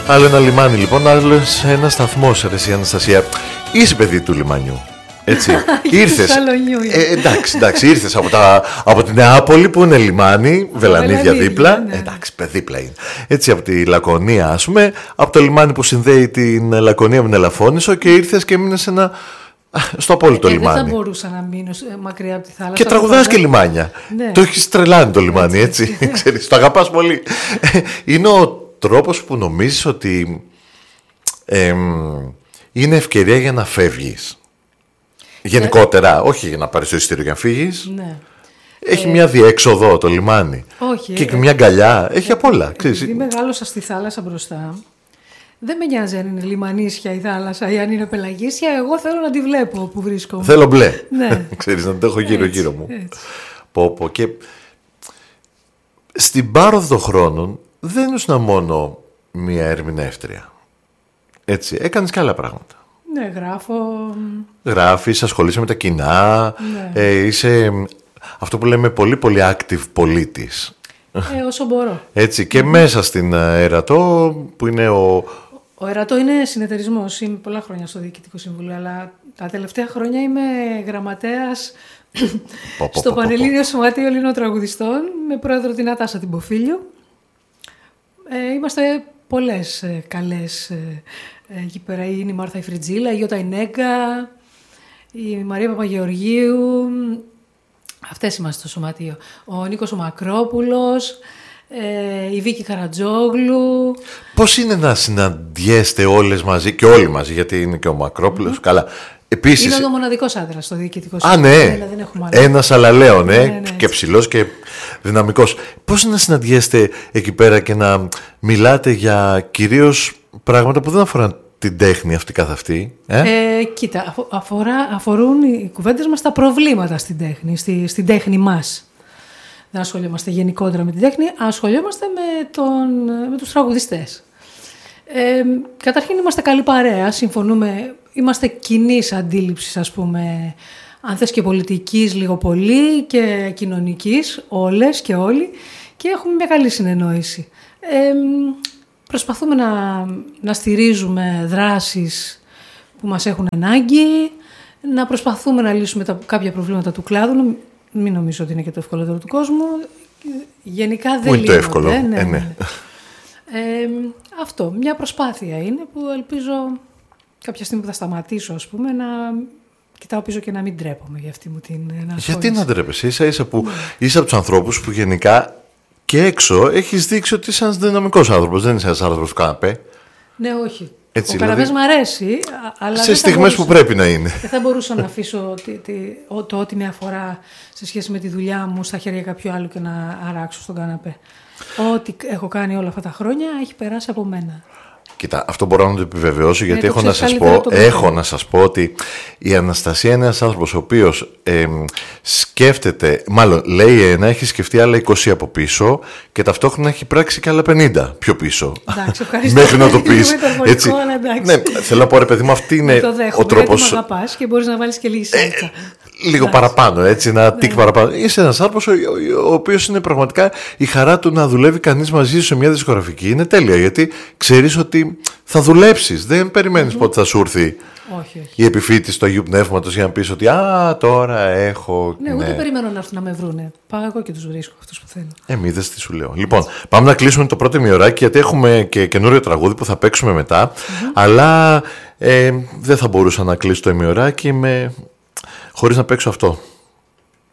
Άλλο ένα λιμάνι λοιπόν, άλλο ένα σταθμό, ρε Αναστασία. Είσαι παιδί του λιμανιού. Έτσι. Ήρθες. Εντάξει, ήρθες από την Νεάπολη που είναι λιμάνι, Βελανίδια δίπλα. Ναι. Εντάξει, δίπλα είναι. Έτσι, από τη Λακωνία, ας πούμε, από το λιμάνι που συνδέει την Λακωνία με την Ελαφώνησο και ήρθες και έμεινες στο απόλυτο λιμάνι. Δεν θα μπορούσα να μείνω μακριά από τη θάλασσα. Και τραγουδάς και λιμάνια. Ναι. Το έχεις τρελάνει το λιμάνι, έτσι. Ξέρεις, το αγαπάς πολύ. Είναι ο τρόπος που νομίζεις ότι είναι ευκαιρία για να φεύγεις. Γενικότερα, όχι για να πάρεις το εισιτήριο για να φύγεις. Ναι. Έχει μια διέξοδο το λιμάνι. Όχι. Και μια αγκαλιά. Έχει απ' όλα. Επειδή μεγάλωσα στη θάλασσα μπροστά, δεν με νοιάζει αν είναι λιμανίσια η θάλασσα ή αν είναι πελαγίσια. Εγώ θέλω να τη βλέπω όπου βρίσκομαι. Θέλω μπλε. Ναι. Ξέρεις, να το έχω γύρω-γύρω μου. Πω. Και στην πάροδο των χρόνων δεν ήσουν μόνο μια ερμηνεύτρια. Έτσι, έκανες και άλλα πράγματα. Ναι, γράφω. Γράφεις, ασχολείσαι με τα κοινά. Ναι. Είσαι αυτό που λέμε πολύ πολύ active πολίτης. Όσο μπορώ. Έτσι, και μέσα στην Ερατό που είναι Ο Ερατό είναι συνεταιρισμός. Είμαι πολλά χρόνια στο Διοικητικό Συμβούλιο, αλλά τα τελευταία χρόνια είμαι γραμματέας στο Πανελλήνιο Σωματείο Ελλήνων Τραγουδιστών με πρόεδρο την Νατάσα την Ποφίλιο. Είμαστε πολλές καλές εκεί πέρα. Είναι η Μάρθα η Φριτζίλα, η Γιώτα η Νέγκα, η Μαρία Παπαγεωργίου. Αυτές είμαστε στο σωματείο. Ο Νίκος ο Μακρόπουλος, η Βίκη Καρατζόγλου. Πώς είναι να συναντιέστε όλες μαζί και όλοι μαζί, γιατί είναι και ο Μακρόπουλος, καλά. Επίσης, είναι ο μοναδικός άντρας στο Διοικητικό Συμβούλιο. Ναι. Ένας αλαλέον, ναι, και ψηλός και δυναμικός. Πώς είναι να συναντιέστε εκεί πέρα και να μιλάτε για κυρίως πράγματα που δεν αφορούν την τέχνη αυτή καθ' αυτή. Κοίτα, αφορούν οι κουβέντες μας τα προβλήματα στην τέχνη, στην τέχνη μας. Δεν ασχολιόμαστε γενικότερα με την τέχνη, ασχολιόμαστε με τους τραγουδιστές. Καταρχήν είμαστε καλή παρέα, συμφωνούμε, είμαστε κοινής αντίληψης, ας πούμε, αν θες και πολιτικής λίγο πολύ και κοινωνικής, όλες και όλοι, και έχουμε μια καλή συνεννόηση. Προσπαθούμε να στηρίζουμε δράσεις που μας έχουν ανάγκη, να προσπαθούμε να λύσουμε κάποια προβλήματα του κλάδου. Μην νομίζω ότι είναι και το ευκολότερο του κόσμου. Γενικά δεν είναι το εύκολο. Ναι. Αυτό, μια προσπάθεια είναι που ελπίζω κάποια στιγμή που θα σταματήσω, ας πούμε, να κοιτάω πίσω και να μην τρέπομαι για αυτή μου την ενασχόληση. Γιατί να τρέπεσαι, ίσα που είσαι από τους ανθρώπους που γενικά και έξω έχεις δείξει ότι είσαι ένας δυναμικός άνθρωπος, δεν είσαι ένας άνθρωπος του καναπέ. Ναι, όχι. Έτσι, ο καναπές μ' αρέσει, αλλά σε στιγμές που πρέπει να είναι. Δεν θα μπορούσα να αφήσω το ό,τι με αφορά σε σχέση με τη δουλειά μου στα χέρια κάποιου άλλου και να αράξω στον καναπέ. Ό,τι έχω κάνει όλα αυτά τα χρόνια έχει περάσει από μένα. Κοίτα, αυτό μπορώ να το επιβεβαιώσω, γιατί έχω να σας πω ότι η Αναστασία είναι ένας άνθρωπος ο οποίος σκέφτεται, μάλλον λέει ένα, έχει σκεφτεί άλλα 20 από πίσω και ταυτόχρονα έχει πράξει και άλλα 50 πιο πίσω. Εντάξει, ευχαριστώ. Μέχρι να το πεις. Έτσι. Ναι, θέλω να πω, ρε παιδί μου, αυτή είναι ο τρόπος. Γιατί με αγαπάς και μπορείς να βάλεις και λίγη σάλτσα. Λίγο παραπάνω, έτσι, ένα τικ παραπάνω. Είσαι ένας άνθρωπος ο οποίος είναι πραγματικά η χαρά του να δουλεύει κανείς μαζί σου σε μια δισκογραφική. Είναι τέλεια, γιατί ξέρεις ότι θα δουλέψεις. Δεν περιμένεις πότε θα σου έρθει η επιφύτηση του Αγίου Πνεύματος για να πεις ότι τώρα έχω. Ναι, ούτε περιμένω να έρθουν να με βρούνε. Πάω εγώ και τους βρίσκω αυτούς που θέλω. Είδες τι σου λέω. Λοιπόν, πάμε να κλείσουμε το πρώτο ημιωράκι, γιατί έχουμε και καινούριο τραγούδι που θα παίξουμε μετά. Αλλά δεν θα μπορούσα να κλείσω το ημιωράκι χωρίς να παίξω αυτό.